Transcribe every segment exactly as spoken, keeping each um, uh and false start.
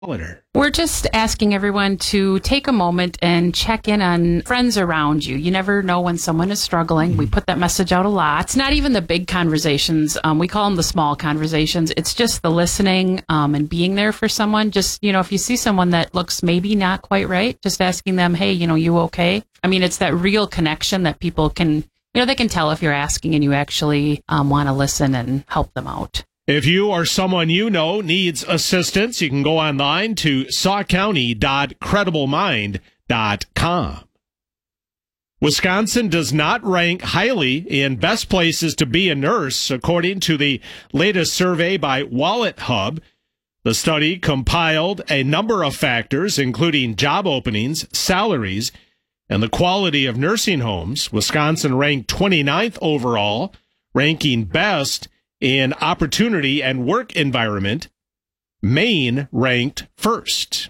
We're just asking everyone to take a moment and check in on friends around you. You never know when someone is struggling. We put that message out a lot. It's not even the big conversations. Um, we call them the small conversations. It's just the listening um, and being there for someone. Just, you know, if you see someone that looks maybe not quite right, just asking them, hey, you know, you okay? I mean, it's that real connection that people can, you know, they can tell if you're asking and you actually um, want to listen and help them out. If you or someone you know needs assistance, you can go online to saw county dot credible mind dot com. Wisconsin does not rank highly in best places to be a nurse, according to the latest survey by Wallet Hub. The study compiled a number of factors, including job openings, salaries, and the quality of nursing homes. Wisconsin ranked twenty-ninth overall, ranking best in opportunity and work environment. Maine ranked first.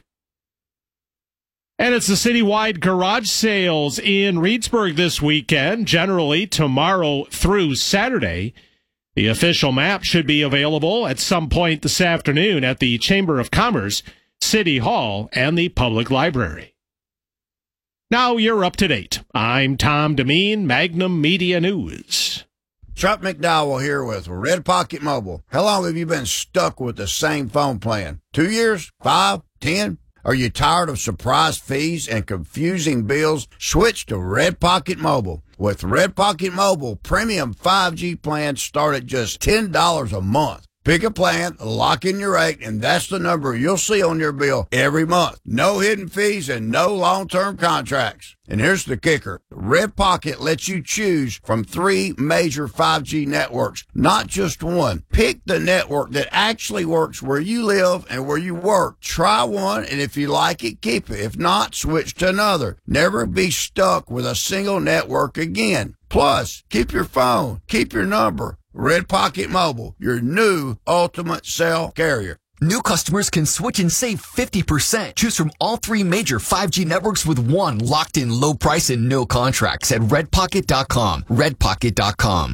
And it's the citywide garage sales in Reedsburg this weekend, generally tomorrow through Saturday. The official map should be available at some point this afternoon at the Chamber of Commerce, City Hall, and the Public Library. Now you're up to date. I'm Tom Demeen, Magnum Media News. Chuck McDowell here with Red Pocket Mobile. How long have you been stuck with the same phone plan? Two years? Five? Ten? Are you tired of surprise fees and confusing bills? Switch to Red Pocket Mobile. With Red Pocket Mobile, premium five G plans start at just ten dollars a month. Pick a plan, lock in your rate, and that's the number you'll see on your bill every month. No hidden fees and no long-term contracts. And here's the kicker. Red Pocket lets you choose from three major five G networks, not just one. Pick the network that actually works where you live and where you work. Try one, and if you like it, keep it. If not, switch to another. Never be stuck with a single network again. Plus, keep your phone, keep your number. Red Pocket Mobile, your new ultimate cell carrier. New customers can switch and save fifty percent. Choose from all three major five G networks with one locked-in low price and no contracts at red pocket dot com. red pocket dot com.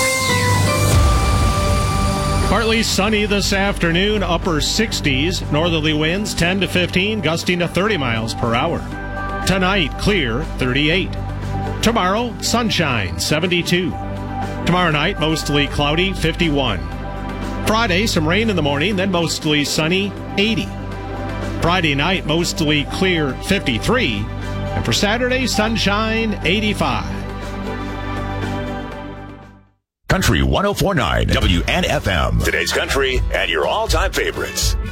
Partly sunny this afternoon, upper sixties. Northerly winds ten to fifteen, gusting to thirty miles per hour. Tonight, clear, thirty-eight. Tomorrow, sunshine, seventy-two. Tomorrow night, mostly cloudy, fifty-one. Friday, some rain in the morning, then mostly sunny, eighty. Friday night, mostly clear, fifty-three. And for Saturday, sunshine, eighty-five. Country one oh four point nine W N F M. Today's country and your all-time favorites.